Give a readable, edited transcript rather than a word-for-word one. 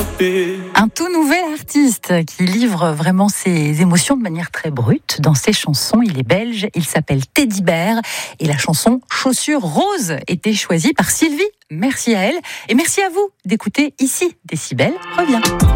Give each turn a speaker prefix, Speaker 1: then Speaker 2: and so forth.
Speaker 1: Un tout nouvel artiste qui livre vraiment ses émotions de manière très brute dans ses chansons. Il est belge, il s'appelle Teddy Bear et la chanson Chaussures roses était choisie par Sylvie. Merci à elle et merci à vous d'écouter ici. Décibel revient.